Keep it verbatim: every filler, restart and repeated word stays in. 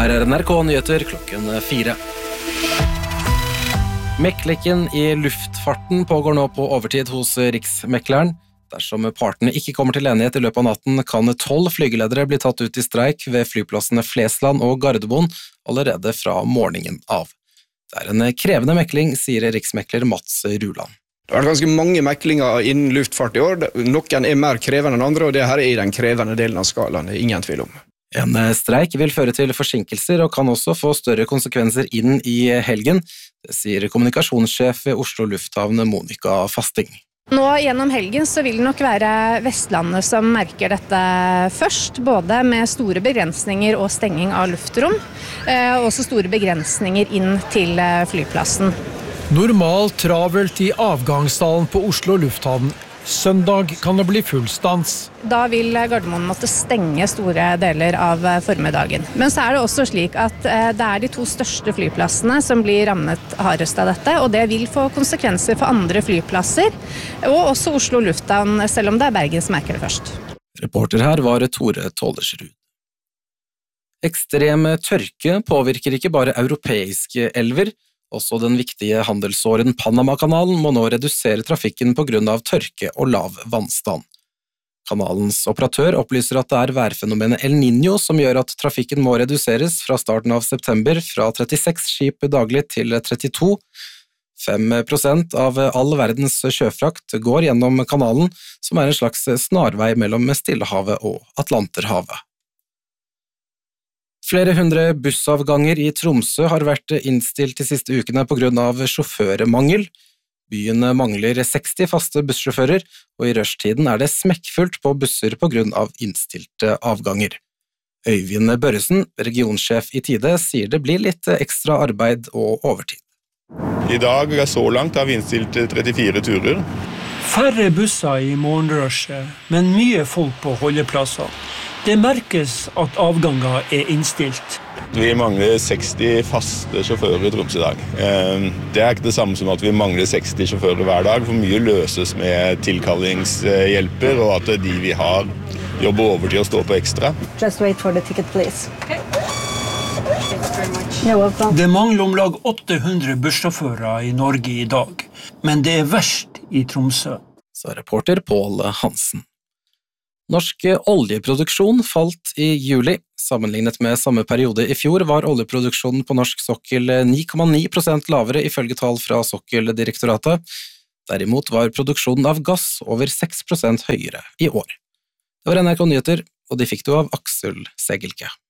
Her er N R K Nyheter klokken fire. Meklingen i luftfarten pågår nå på overtid hos Riksmekleren. Dersom partene ikke kommer til enighet i løpet av natten, kan tolv flygeledere bli tatt ut i streik ved flyplassene Flesland og Gardermoen allerede fra morgenen av. Det er en krevende mekling, sier Riksmekler Mats Ruland. Det har vært ganske mange meklinger innen luftfart i år. Noen er mer krevende enn andre, og det her er i den krevende delen av skalaen, det er ingen tvil om. En streik vil føre til forsinkelser og kan også få større konsekvenser inn i helgen, det sier kommunikasjonssjef ved Oslo Lufthavn Monica Fasting. Nå gjennom helgen så vil det nok være Vestlandet som merker dette først, både med store begrensninger og stenging av luftrom, og også store begrensninger inn til flyplassen. Normalt travelt i avgangsdalen på Oslo Lufthavn. Søndag kan det bli full stans. Da vil Gardermoen måtte stenge store deler av formiddagen. Men så er det også slik at det er de to største flyplassene som blir rammet hardest av dette, og det vil få konsekvenser for andre flyplasser, og også Oslo Lufthavn, selv om det er Bergen som merker det først. Reporter her var Tore Tollersrud. Ekstrem tørke påvirker ikke bare europeiske elver. Også den viktige handelsåren Panama-kanalen må nå redusere trafikken på grunn av tørke og lav vannstand. Kanalens operatør opplyser at det er værfenomenet El Niño som gjør at trafikken må reduseres fra starten av september fra trettiseks skip daglig til trettito. fem prosent av all verdens sjøfrakt går gjennom kanalen, som er en slags snarvei mellom Stillehavet og Atlanterhavet. Flere hundre bussavganger i Tromsø har vært innstilt de siste ukene på grunn av sjåførmangel. Byen mangler seksti faste bussjåfører, og i rushtiden er det smekkfullt på busser på grunn av innstilte avganger. Øyvind Børresen, regionsjef i Tide, sier det blir litt ekstra arbeid og overtid. I dag så langt har vi innstilt trettifire turer. Færre busser i morgenrushet, men mye folk på holdeplasser. Det merkes at avganger er innstilt. Vi mangler seksti faste sjåfører i Tromsø i dag. Det er ikke det samme som at vi mangler seksti sjåfører hver dag, for mye løses med tilkallingshjelper, og at de vi har jobber overtid og står på ekstra. Just wait for the ticket, please. Det mangler om lag åtte hundre bussjåfører i Norge i dag, men det er verst i Tromsø. Så reporter Pål Hansen. Norsk oljeproduksjon falt i juli. Sammenlignet med samme periode i fjor var oljeproduksjonen på norsk sokkel ni komma ni prosent lavere ifølge tall fra Sokkeldirektoratet. Derimot var produksjonen av gass over seks prosent høyere i år. Det var N R K Nyheter, og de fikk du av Aksel Segelke.